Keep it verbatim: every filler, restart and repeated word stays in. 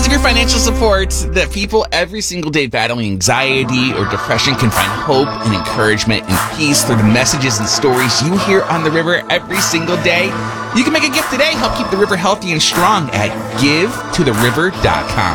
Because of your financial support, that people every single day battling anxiety or depression can find hope and encouragement and peace through the messages and stories you hear on the river every single day. You can make a gift today, help keep the river healthy and strong at give to the river dot com.